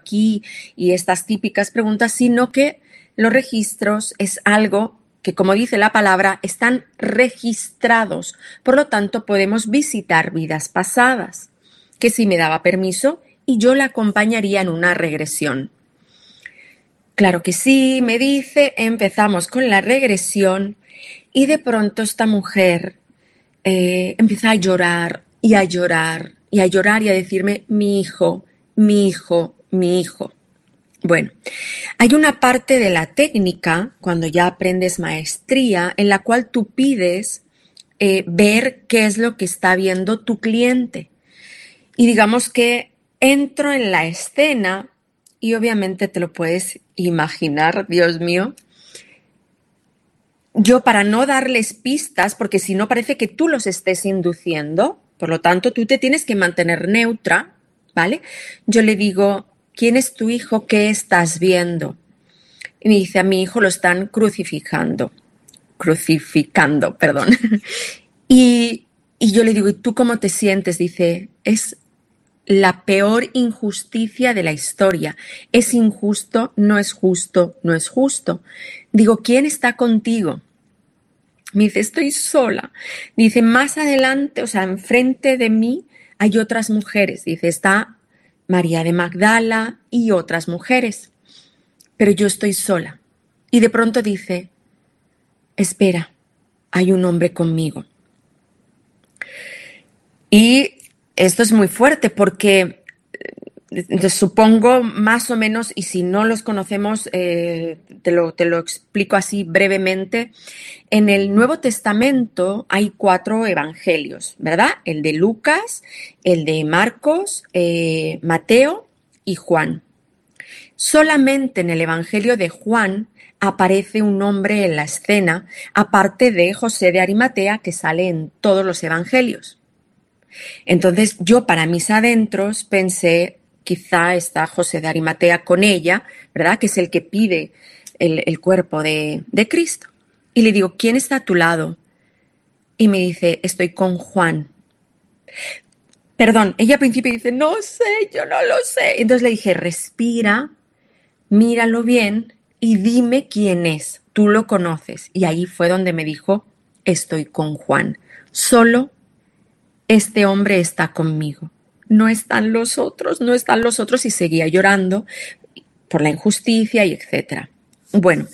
aquí y estas típicas preguntas, sino que los registros es algo que, como dice la palabra, están registrados. Por lo tanto, podemos visitar vidas pasadas, que si me daba permiso y yo la acompañaría en una regresión. Claro que sí, me dice, empezamos con la regresión y de pronto esta mujer empieza a llorar y a llorar y a llorar y a decirme, mi hijo, mi hijo, mi hijo. Bueno, hay una parte de la técnica, cuando ya aprendes maestría, en la cual tú pides ver qué es lo que está viendo tu cliente. Y digamos que entro en la escena y obviamente te lo puedes imaginar, Dios mío. Yo, para no darles pistas, porque si no parece que tú los estés induciendo, por lo tanto tú te tienes que mantener neutra, ¿vale? Yo le digo, ¿quién es tu hijo? ¿Qué estás viendo? Y me dice, a mi hijo lo están crucificando, perdón. Y yo le digo, ¿y tú cómo te sientes? Dice, es la peor injusticia de la historia. Es injusto, no es justo, no es justo. Digo, ¿quién está contigo? Me dice, estoy sola. Dice, más adelante, o sea, enfrente de mí hay otras mujeres. Dice, está María de Magdala y otras mujeres. Pero yo estoy sola. Y de pronto dice, espera, hay un hombre conmigo. Y esto es muy fuerte porque supongo más o menos, y si no los conocemos, te lo explico así brevemente. En el Nuevo Testamento hay 4 evangelios, ¿verdad? El de Lucas, el de Marcos, Mateo y Juan. Solamente en el Evangelio de Juan aparece un hombre en la escena, aparte de José de Arimatea, que sale en todos los evangelios. Entonces yo, para mis adentros, pensé, quizá está José de Arimatea con ella, ¿verdad? Que es el que pide el cuerpo de Cristo. Y le digo, ¿quién está a tu lado? Y me dice, estoy con Juan. Perdón, ella al principio dice, no sé, yo no lo sé. Entonces le dije, respira, míralo bien y dime quién es. Tú lo conoces. Y ahí fue donde me dijo, estoy con Juan. Solo este hombre está conmigo. No están los otros, no están los otros. Y seguía llorando por la injusticia y etcétera. Bueno,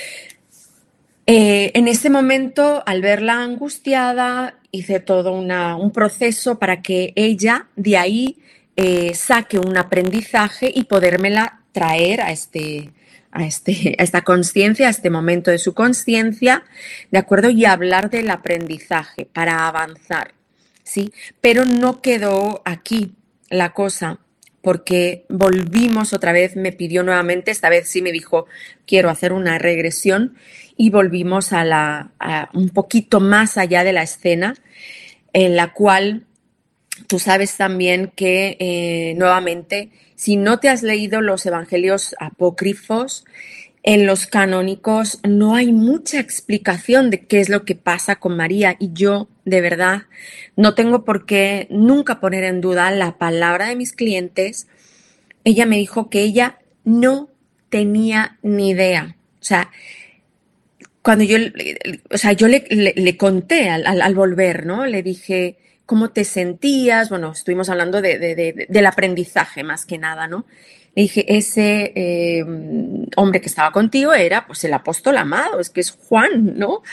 en ese momento, al verla angustiada, hice todo un proceso para que ella de ahí saque un aprendizaje y podérmela traer a esta conciencia, a este momento de su conciencia, ¿de acuerdo? Y hablar del aprendizaje para avanzar, ¿sí? Pero no quedó aquí la cosa, porque volvimos otra vez, me pidió nuevamente, esta vez sí me dijo, quiero hacer una regresión, y volvimos a un poquito más allá de la escena, en la cual tú sabes también que, nuevamente, si no te has leído los evangelios apócrifos, en los canónicos no hay mucha explicación de qué es lo que pasa con María, y yo, de verdad, no tengo por qué nunca poner en duda la palabra de mis clientes. Ella me dijo que ella no tenía ni idea. O sea, cuando yo le conté al volver, ¿no? Le dije, ¿cómo te sentías? Bueno, estuvimos hablando del aprendizaje más que nada, ¿no? Le dije, ese hombre que estaba contigo era pues el apóstol amado, es que es Juan, ¿no?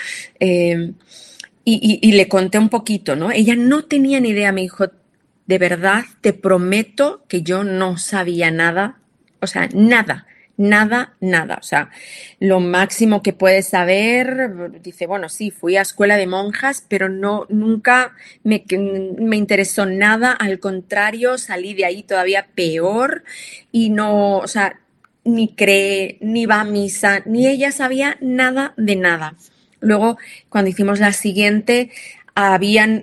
Y le conté un poquito, ¿no? Ella no tenía ni idea, me dijo, de verdad, te prometo que yo no sabía nada, o sea, nada. Nada, nada. O sea, lo máximo que puedes saber, dice, bueno, sí, fui a escuela de monjas, pero no, nunca me interesó nada. Al contrario, salí de ahí todavía peor y no, o sea, ni cree, ni va a misa, ni ella sabía nada de nada. Luego, cuando hicimos la siguiente, habían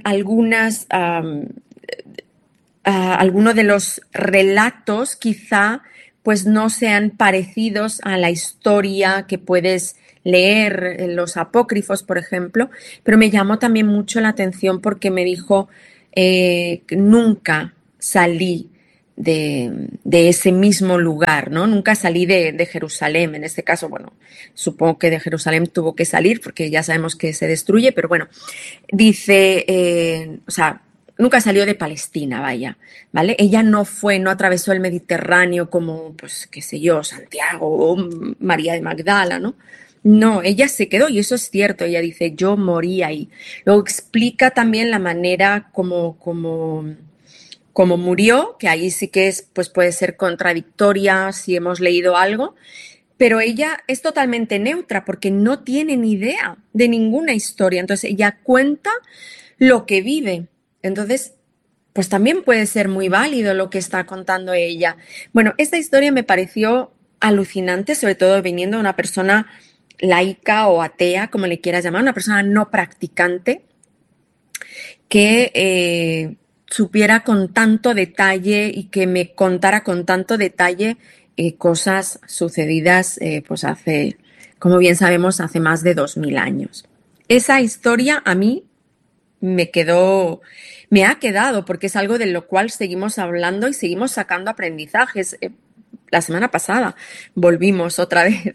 algunos de los relatos quizá pues no sean parecidos a la historia que puedes leer en los apócrifos, por ejemplo, pero me llamó también mucho la atención porque me dijo, nunca salí de ese mismo lugar, ¿no? Nunca salí de Jerusalén. En este caso, bueno, supongo que de Jerusalén tuvo que salir porque ya sabemos que se destruye, pero bueno, dice, o sea, nunca salió de Palestina, vaya, ¿vale? Ella no atravesó el Mediterráneo como, pues, qué sé yo, Santiago o María de Magdala, ¿no? No, ella se quedó y eso es cierto. Ella dice, yo morí ahí. Luego explica también la manera como murió, que ahí sí que es, pues puede ser contradictoria si hemos leído algo, pero ella es totalmente neutra porque no tiene ni idea de ninguna historia. Entonces ella cuenta lo que vive. Entonces, pues también puede ser muy válido lo que está contando ella. Bueno, esta historia me pareció alucinante, sobre todo viniendo de una persona laica o atea, como le quieras llamar, una persona no practicante, que supiera con tanto detalle y que me contara con tanto detalle cosas sucedidas pues hace, como bien sabemos, hace más de 2000 años. Esa historia a mí me ha quedado porque es algo de lo cual seguimos hablando y seguimos sacando aprendizajes. La semana pasada volvimos otra vez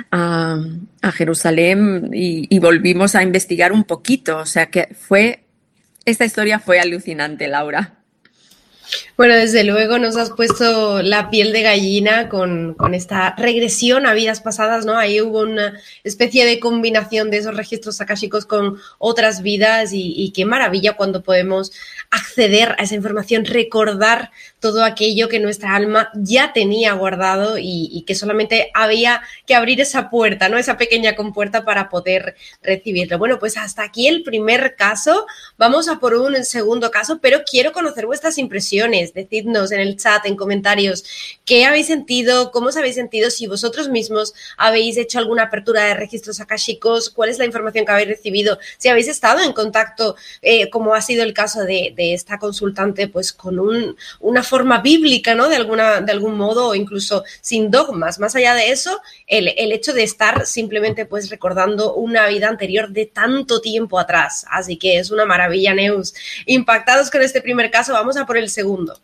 a Jerusalén y volvimos a investigar un poquito. O sea que esta historia fue alucinante, Laura. Bueno, desde luego nos has puesto la piel de gallina con esta regresión a vidas pasadas, ¿no? Ahí hubo una especie de combinación de esos registros akáshicos con otras vidas y qué maravilla cuando podemos acceder a esa información, recordar todo aquello que nuestra alma ya tenía guardado y que solamente había que abrir esa puerta, ¿no? Esa pequeña compuerta para poder recibirlo. Bueno, pues hasta aquí el primer caso. Vamos a por un segundo caso, pero quiero conocer vuestras impresiones. Decidnos en el chat, en comentarios, qué habéis sentido, cómo os habéis sentido, si vosotros mismos habéis hecho alguna apertura de registros akáshicos, cuál es la información que habéis recibido, si habéis estado en contacto, como ha sido el caso de esta consultante, pues con una forma bíblica, ¿no? De algún modo, o incluso sin dogmas. Más allá de eso, el hecho de estar simplemente pues recordando una vida anterior de tanto tiempo atrás. Así que es una maravilla, Neus. Impactados con este primer caso, vamos a por el segundo.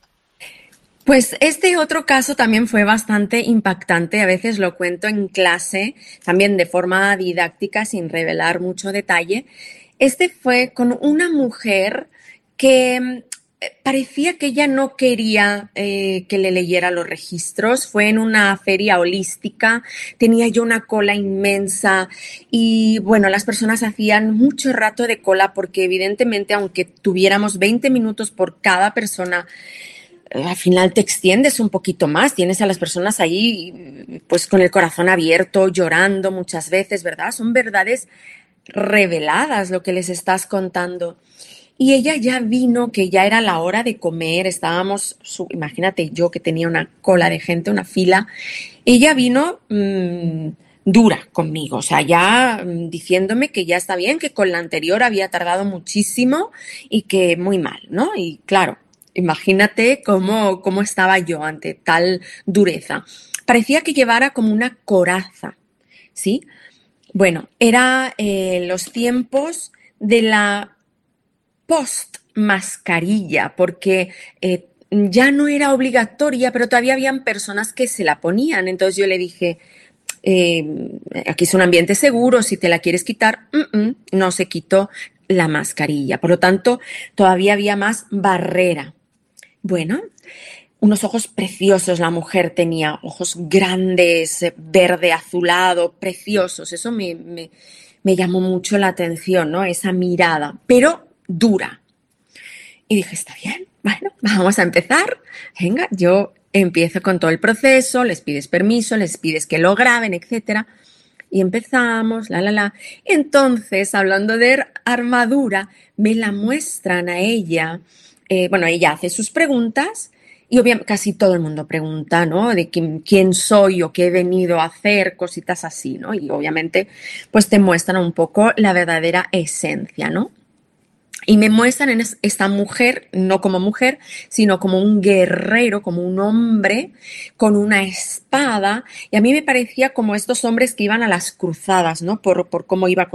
Pues este otro caso también fue bastante impactante. A veces lo cuento en clase, también de forma didáctica, sin revelar mucho detalle. Este fue con una mujer que parecía que ella no quería que le leyera los registros. Fue en una feria holística, tenía yo una cola inmensa y bueno, las personas hacían mucho rato de cola porque evidentemente aunque tuviéramos 20 minutos por cada persona, al final te extiendes un poquito más, tienes a las personas ahí pues con el corazón abierto, llorando muchas veces, ¿verdad? Son verdades reveladas lo que les estás contando. Y ella ya vino, que ya era la hora de comer, estábamos, imagínate yo que tenía una cola de gente, una fila, ella vino dura conmigo, o sea, ya diciéndome que ya está bien, que con la anterior había tardado muchísimo y que muy mal, ¿no? Y claro, imagínate cómo estaba yo ante tal dureza. Parecía que llevara como una coraza, ¿sí? Bueno, era los tiempos de la post-mascarilla, porque ya no era obligatoria, pero todavía habían personas que se la ponían. Entonces yo le dije, aquí es un ambiente seguro, si te la quieres quitar, no se quitó la mascarilla. Por lo tanto, todavía había más barrera. Bueno, unos ojos preciosos, la mujer tenía ojos grandes, verde azulado, preciosos. Eso me llamó mucho la atención, ¿no? Esa mirada, pero dura. Y dije, está bien, bueno, vamos a empezar. Venga, yo empiezo con todo el proceso, les pides permiso, les pides que lo graben, etcétera. Y empezamos, Entonces, hablando de armadura, me la muestran a ella. Bueno, ella hace sus preguntas y obviamente casi todo el mundo pregunta, ¿no? De quién soy o qué he venido a hacer, cositas así, ¿no? Y obviamente, pues te muestran un poco la verdadera esencia, ¿no? Y me muestran en esta mujer, no como mujer, sino como un guerrero, como un hombre con una espada. Y a mí me parecía como estos hombres que iban a las cruzadas, ¿no? Por cómo iba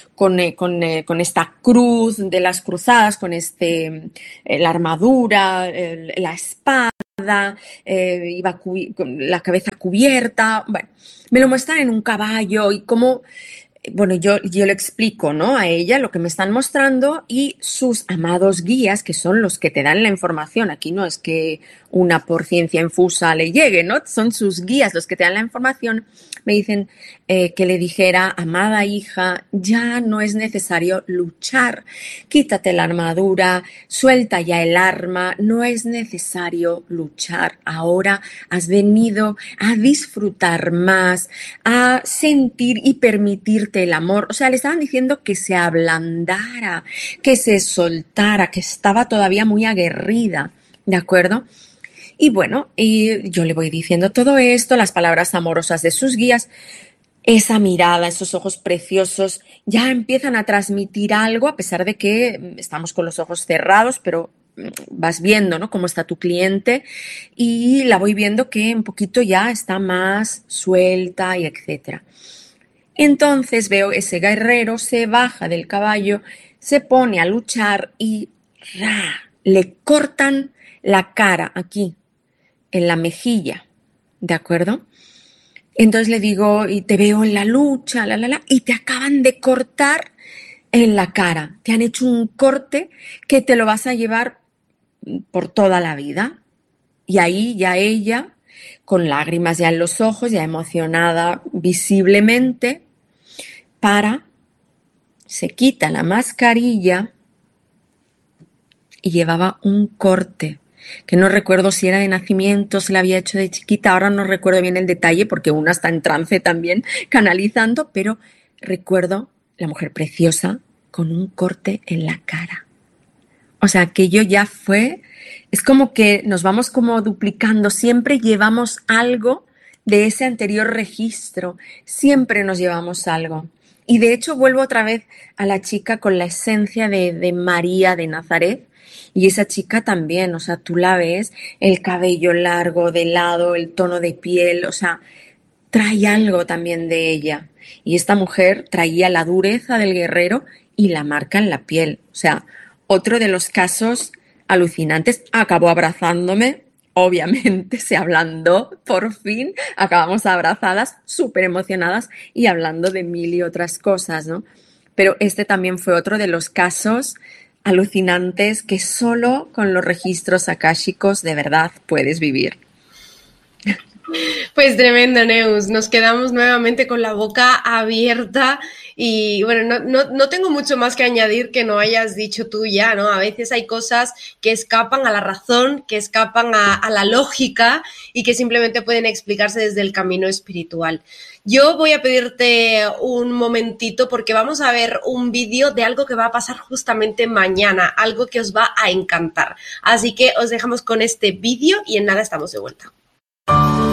con esta cruz de las cruzadas, con la armadura, la espada. iba con la cabeza cubierta. Bueno, me lo muestran en un caballo y como, bueno, yo le explico, ¿no?, a ella lo que me están mostrando y sus amados guías, que son los que te dan la información. Aquí no es que una por ciencia infusa le llegue, ¿no? Son sus guías los que te dan la información. Me dicen que le dijera: amada hija, ya no es necesario luchar. Quítate la armadura, suelta ya el arma, no es necesario luchar. Ahora has venido a disfrutar más, a sentir y permitirte el amor. O sea, le estaban diciendo que se ablandara, que se soltara, que estaba todavía muy aguerrida, ¿de acuerdo? Y bueno, y yo le voy diciendo todo esto, las palabras amorosas de sus guías, esa mirada, esos ojos preciosos, ya empiezan a transmitir algo, a pesar de que estamos con los ojos cerrados, pero vas viendo, ¿no?, cómo está tu cliente, y la voy viendo que un poquito ya está más suelta y etcétera. Entonces veo ese guerrero, se baja del caballo, se pone a luchar y le cortan la cara aquí, en la mejilla, ¿de acuerdo? Entonces le digo: y te veo en la lucha, y te acaban de cortar en la cara. Te han hecho un corte que te lo vas a llevar por toda la vida. Y ahí ya ella, con lágrimas ya en los ojos, ya emocionada visiblemente, se quita la mascarilla y llevaba un corte que no recuerdo si era de nacimiento, se la había hecho de chiquita, ahora no recuerdo bien el detalle porque una está en trance también canalizando, pero recuerdo la mujer preciosa con un corte en la cara. O sea, aquello ya fue, es como que nos vamos como duplicando, siempre llevamos algo de ese anterior registro, siempre nos llevamos algo. Y de hecho vuelvo otra vez a la chica con la esencia de María de Nazaret. Y esa chica también, o sea, tú la ves, el cabello largo, de lado, el tono de piel, o sea, trae algo también de ella. Y esta mujer traía la dureza del guerrero y la marca en la piel. O sea, otro de los casos alucinantes. Acabó abrazándome, obviamente se ablandó, por fin, acabamos abrazadas, súper emocionadas y hablando de mil y otras cosas, ¿no? Pero este también fue otro de los casos alucinantes que solo con los registros akáshicos de verdad puedes vivir. Pues tremendo, Neus. Nos quedamos nuevamente con la boca abierta y bueno, no tengo mucho más que añadir que no hayas dicho tú ya, ¿no? A veces hay cosas que escapan a la razón, que escapan a la lógica y que simplemente pueden explicarse desde el camino espiritual. Yo voy a pedirte un momentito porque vamos a ver un vídeo de algo que va a pasar justamente mañana, algo que os va a encantar. Así que os dejamos con este vídeo y en nada estamos de vuelta.